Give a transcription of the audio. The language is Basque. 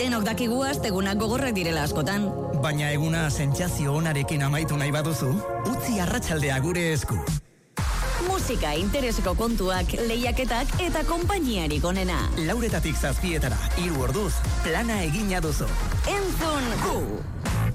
Denok dakigu astegunak gogorrak direla askotan. Baina eguna sentsazio onarekin amaitu nahi baduzu, utzi arratsaldea gure esku. Musika, intereseko kontuak, lehiaketak eta konpainiarik onena. 4:00 7:00, 3 orduz, plana egina duzu. Entzun gu!